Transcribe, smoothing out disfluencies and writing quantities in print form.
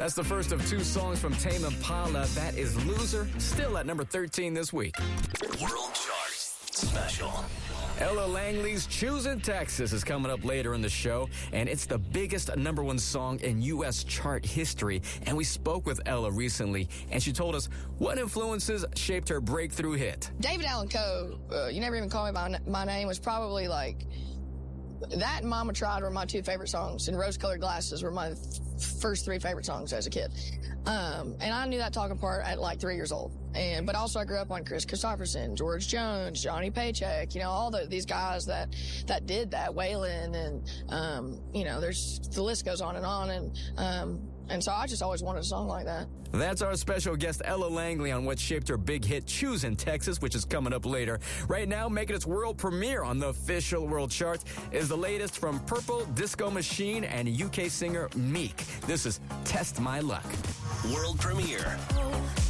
That's the first of two songs from Tame Impala. That is Loser, still at number 13 this week. World Chart Special. Ella Langley's Choosing Texas is coming up later in the show, and it's the biggest number one song in U.S. chart history. And we spoke with Ella recently, and she told us what influences shaped her breakthrough hit. David Allan Coe, You Never Even Call Me by My Name, was probably like that, and Mama Tried were my two favorite songs, and Rose Colored Glasses were my first three favorite songs as a kid. And I knew that talking part at like 3 years old. But also I grew up on Chris Christopherson, George Jones, Johnny Paycheck, all these guys that did that, Waylon, and, there's, the list goes on. And so I just always wanted a song like that. That's our special guest, Ella Langley, on what shaped her big hit, Choosing Texas, which is coming up later. Right now, making its world premiere on the official world charts is the latest from Purple Disco Machine and UK singer Meek. This is Test My Luck. World premiere.